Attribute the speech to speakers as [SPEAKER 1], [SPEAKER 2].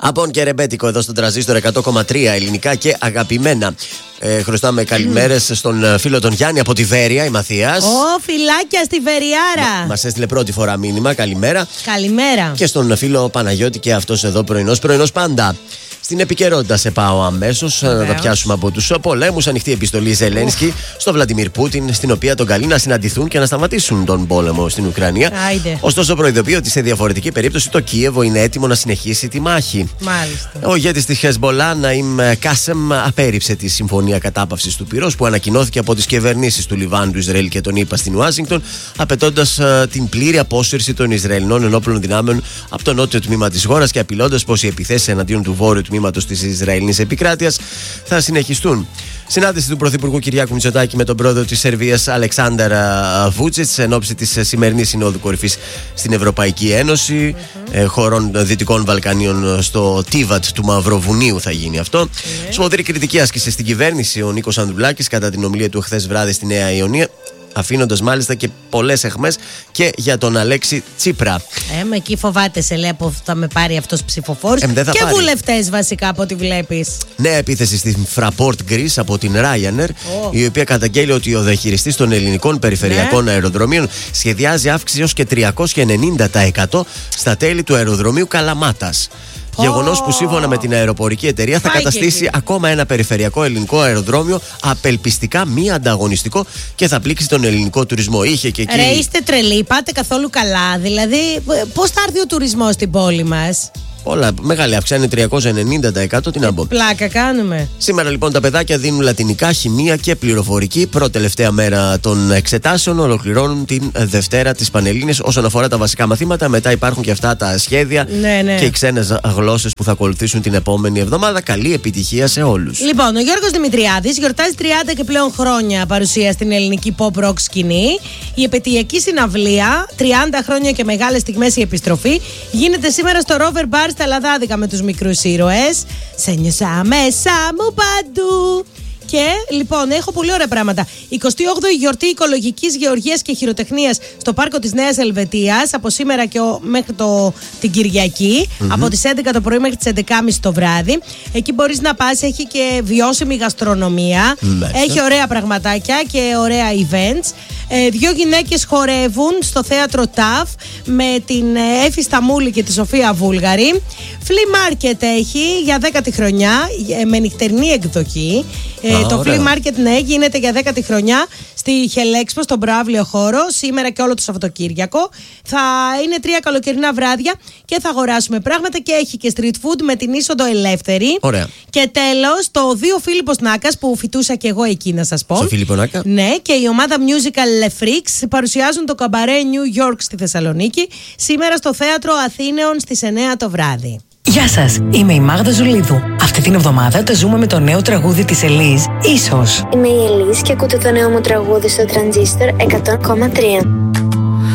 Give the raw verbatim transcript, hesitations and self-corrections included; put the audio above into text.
[SPEAKER 1] Απόν και ρεμπέτικο εδώ στον Τρανζίστορ εκατό κόμμα τρία, ελληνικά και αγαπημένα. Ε, χρωστάμε καλημέρες στον φίλο τον Γιάννη από τη Βέρεια, η Μαθίας.
[SPEAKER 2] Ω, φυλάκια στη Βεριάρα.
[SPEAKER 1] Μας έστειλε πρώτη φορά μήνυμα. Καλημέρα.
[SPEAKER 2] Καλημέρα.
[SPEAKER 1] Και στον φίλο Παναγιώτη και αυτός εδώ πρωινός, πρωινός πάντα. Στην επικαιρότητα σε πάω αμέσως να τα πιάσουμε από τους πολέμους. Ανοιχτή επιστολή Ζελένσκι στο Βλαντιμίρ Πούτιν, στην οποία τον καλεί να συναντηθούν και να σταματήσουν τον πόλεμο στην Ουκρανία.
[SPEAKER 2] Άιντε.
[SPEAKER 1] Ωστόσο, προειδοποιεί ότι σε διαφορετική περίπτωση το Κίεβο είναι έτοιμο να συνεχίσει τη μάχη.
[SPEAKER 2] Μάλιστα.
[SPEAKER 1] Ο ηγέτης της Χεσμολά, Ναΐμ Κάσεμ, απέρριψε τη συμφωνία κατάπαυσης του πυρός που ανακοινώθηκε από τις κυβερνήσεις του Λιβάνου, του Ισραήλ και των ΗΠΑ στην Ουάσιγκτον, απαιτώντας uh, την πλήρη απόσυρση των Ισραηλινών ενόπλων δυνάμεων από το νότιο τμήμα της χώρας και απειλώντας πως οι επιθέσεις εναντίον του βόρειου τμήματος της Ισραηλινής επικράτειας θα συνεχιστούν. Συνάντηση του Πρωθυπουργού Κυριάκου Μητσοτάκη με τον πρόεδρο της Σερβίας Αλεξάνδερ Βούτσιτς εν ώψη της σημερινής Συνόδου Κορυφής στην Ευρωπαϊκή Ένωση, mm-hmm. ε, χωρών Δυτικών Βαλκανίων στο Τίβατ του Μαυροβουνίου θα γίνει αυτό. Mm-hmm. Σφοδρή κριτική άσκησε στην κυβέρνηση ο Νίκος Ανδρουλάκης κατά την ομιλία του χθες βράδυ στη Νέα Ιωνία, αφήνοντας μάλιστα και πολλές εχμές και για τον Αλέξη Τσίπρα.
[SPEAKER 2] Ε, με εκεί φοβάται, σε λέει, που θα με πάρει αυτός ψηφοφόρος. Ε, και βουλευτές βασικά από ό,τι βλέπεις.
[SPEAKER 1] Νέα επίθεση στην Fraport Greece από την Ryanair, oh. η οποία καταγγέλει ότι ο διαχειριστής των ελληνικών περιφερειακών ναι. αεροδρομίων σχεδιάζει αύξηση έως και τριακόσια ενενήντα τοις εκατό στα τέλη του αεροδρομίου Καλαμάτας. Oh. Γεγονός που σύμφωνα με την αεροπορική εταιρεία θα Πάει καταστήσει και ακόμα ένα περιφερειακό ελληνικό αεροδρόμιο απελπιστικά μη ανταγωνιστικό και θα πλήξει τον ελληνικό τουρισμό. Είχε και εκεί.
[SPEAKER 2] Ρε, είστε τρελοί, πάτε καθόλου καλά. Δηλαδή, πώς θα έρθει ο τουρισμός στην πόλη μας?
[SPEAKER 1] Όλα μεγάλη αυξάνει τριακόσια ενενήντα τοις εκατό, την άμπο.
[SPEAKER 2] Πλάκα κάνουμε.
[SPEAKER 1] Σήμερα λοιπόν τα παιδάκια δίνουν λατινικά, χημεία και πληροφορική. Πρώτη-τελευταία μέρα των εξετάσεων. Ολοκληρώνουν την Δευτέρα τις Πανελλήνιες όσον αφορά τα βασικά μαθήματα. Μετά υπάρχουν και αυτά τα σχέδια
[SPEAKER 2] ναι, ναι.
[SPEAKER 1] και οι ξένες γλώσσες που θα ακολουθήσουν την επόμενη εβδομάδα. Καλή επιτυχία σε όλους.
[SPEAKER 2] Λοιπόν, ο Γιώργος Δημητριάδης γιορτάζει τριάντα και πλέον χρόνια παρουσία στην ελληνική pop rock σκηνή. Η επαιτειακή συναυλία, τριάντα χρόνια και μεγάλες στιγμές η επιστροφή, γίνεται σήμερα στο Rover Bar στα Λαδάδικα με τους μικρούς ήρωες. Σε νιώσα μέσα μου παντού. Και λοιπόν, έχω πολύ ωραία πράγματα. εικοστή όγδοη γιορτή οικολογικής γεωργίας και χειροτεχνίας στο πάρκο της Νέας Ελβετίας από σήμερα και ο, μέχρι το, την Κυριακή. Mm-hmm. Από τις έντεκα το πρωί μέχρι τις έντεκα και μισή το βράδυ. Εκεί μπορείς να πας, έχει και βιώσιμη γαστρονομία. Mm-hmm. Έχει ωραία πραγματάκια και ωραία events. Ε, δύο γυναίκες χορεύουν στο θέατρο ΤΑΦ με την Έφη Σταμούλη και τη Σοφία Βούλγαρη. Flea Market έχει για δέκατη χρονιά με νυχτερινή εκδοχή. Ε, Α, το ωραία. Flea Market, ναι, γίνεται για δέκατη χρονιά στη Χελέξπο, στον Προαύλιο χώρο, σήμερα και όλο το Σαββατοκύριακο. Θα είναι τρία καλοκαιρινά βράδια και θα αγοράσουμε πράγματα και έχει και street food με την είσοδο ελεύθερη.
[SPEAKER 1] Ωραία.
[SPEAKER 2] Και τέλος, το δύο Φίλιππος Νάκας που φοιτούσα και εγώ εκεί, να σας πω.
[SPEAKER 1] Στο Φίλιππο Νάκα.
[SPEAKER 2] Ναι, και η ομάδα Musical Le Freaks παρουσιάζουν το καμπαρέ New York στη Θεσσαλονίκη σήμερα στο Θέατρο Αθήνεων στις εννέα το βράδυ.
[SPEAKER 3] Γεια σας, είμαι η Μάγδα Ζουλίδου. Αυτή την εβδομάδα το ζούμε με το νέο τραγούδι της Ελίζ, Ίσως.
[SPEAKER 4] Είμαι η Ελίζ και ακούτε το νέο μου τραγούδι στο Τρανζίστορ εκατό κόμμα τρία.